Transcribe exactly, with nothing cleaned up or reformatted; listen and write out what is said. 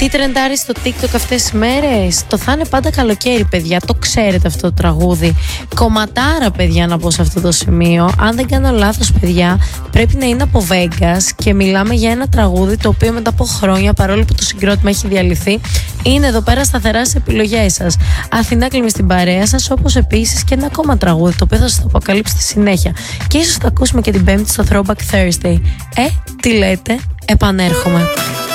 Τι τρεντάρει στο TikTok αυτές τις μέρες? Το θα είναι πάντα καλοκαίρι, παιδιά. Το ξέρετε αυτό το τραγούδι. Κομματάρα, παιδιά, να πω σε αυτό το σημείο. Αν δεν κάνω λάθος, παιδιά, πρέπει να είναι από Vegas και μιλάμε για ένα τραγούδι το οποίο μετά από χρόνια, παρόλο που το συγκρότημα έχει διαλυθεί, είναι εδώ πέρα σταθερά στις επιλογές σας. Αθηνά Κλίμη στην παρέα σας, όπως επίσης και ένα ακόμα τραγούδι το οποίο θα σας το αποκαλύψω στη συνέχεια. Και ίσως θα ακούσουμε και την Πέμπτη στο Throwback Thursday. Ε, τι λέτε? Επανέρχομαι.